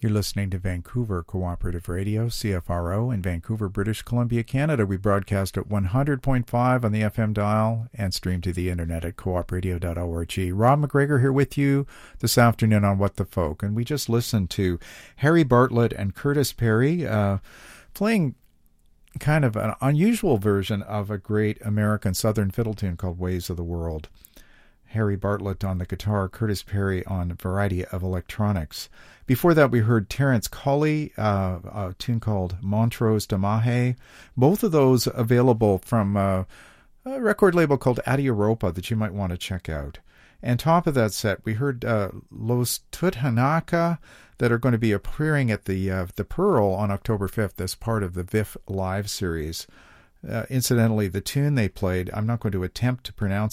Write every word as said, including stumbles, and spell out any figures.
You're listening to Vancouver Cooperative Radio, C F R O, in Vancouver, British Columbia, Canada. We broadcast at one hundred point five on the F M dial and stream to the internet at coop radio dot org. Rob McGregor here with you this afternoon on What the Folk. And we just listened to Harry Bartlett and Curtis Perry uh, playing kind of an unusual version of a great American Southern fiddle tune called Ways of the World. Harry Bartlett on the guitar, Curtis Perry on a variety of electronics. Before that, we heard Terence Colley, uh, a tune called Montrose de Mahe. Both of those available from uh, a record label called Adiaropa that you might want to check out. And top of that set, we heard uh, Los Tuthanaka that are going to be appearing at the uh, the Pearl on October fifth as part of the V I F Live series. Uh, incidentally, the tune they played, I'm not going to attempt to pronounce